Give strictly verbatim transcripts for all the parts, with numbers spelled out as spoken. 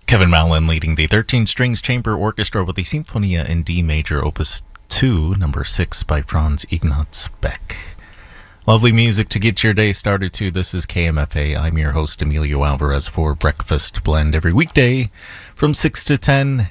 Kevin Mallon leading the thirteen strings chamber orchestra with the Sinfonia in D major, opus two, number six by Franz Ignaz Beck. Lovely music to get your day started to. This is K M F A. I'm your host, Emilio Alvarez, for Breakfast Blend every weekday from six to ten.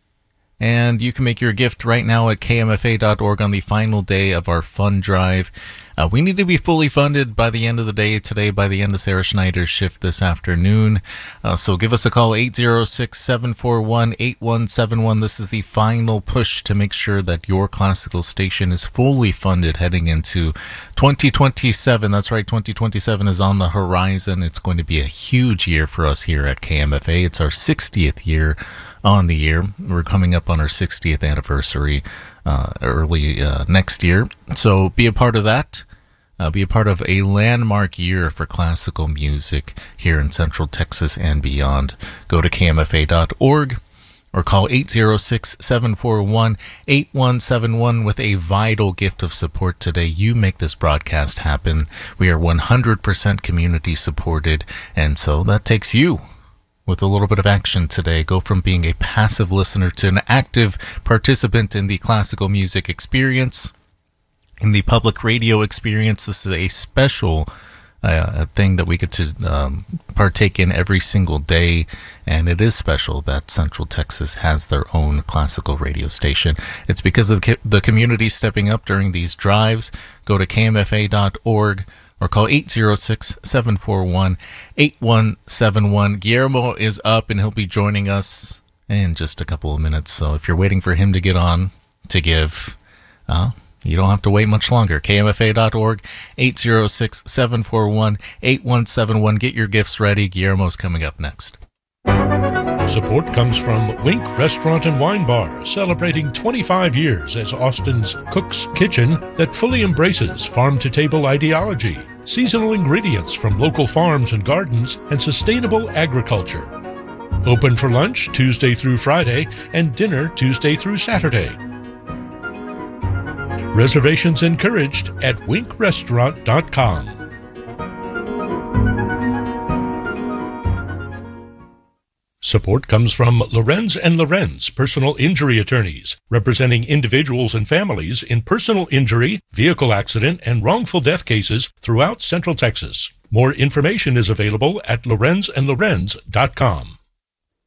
And you can make your gift right now at K M F A dot org on the final day of our fund drive. Uh, we need to be fully funded by the end of the day today, by the end of Sarah Schneider's shift this afternoon. Uh, so give us a call, eight zero six, seven four one, eight one seven one. This is the final push to make sure that your classical station is fully funded heading into twenty twenty-seven. That's right, twenty twenty-seven is on the horizon. It's going to be a huge year for us here at K M F A. It's our sixtieth year on the year. We're coming up on our sixtieth anniversary uh, early uh, next year. So be a part of that. Uh, be a part of a landmark year for classical music here in Central Texas and beyond. Go to K M F A dot org or call eight zero six, seven four one, eight one seven one with a vital gift of support today. You make this broadcast happen. We are one hundred percent community supported, and so that takes you with a little bit of action today. Go from being a passive listener to an active participant in the classical music experience, in the public radio experience. This is a special uh, thing that we get to um, partake in every single day, and it is special that Central Texas has their own classical radio station. It's because of the community stepping up during these drives. Go to K M F A dot org or call eight zero six, seven four one, eight one seven one. Guillermo is up, and he'll be joining us in just a couple of minutes. So if you're waiting for him to get on to give, uh, you don't have to wait much longer. K M F A dot org, eight zero six, seven four one, eight one seven one. Get your gifts ready. Guillermo's coming up next. Support comes from Wink Restaurant and Wine Bar, celebrating twenty-five years as Austin's Cook's Kitchen that fully embraces farm-to-table ideology, seasonal ingredients from local farms and gardens, and sustainable agriculture. Open for lunch Tuesday through Friday and dinner Tuesday through Saturday. Reservations encouraged at wink restaurant dot com. Support comes from Lorenz and Lorenz Personal Injury Attorneys, representing individuals and families in personal injury, vehicle accident, and wrongful death cases throughout Central Texas. More information is available at lorenz and lorenz dot com.